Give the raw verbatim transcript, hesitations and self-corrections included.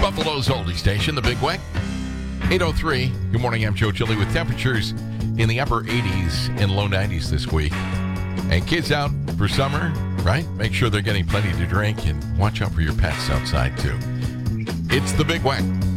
Buffalo's oldie station, the Big Weck. eight oh three. Good morning, I'm Joe Chili with temperatures in the upper eighties and low nineties this week. And kids out for summer, right? Make sure they're getting plenty to drink and watch out for your pets outside, too. It's the Big Weck.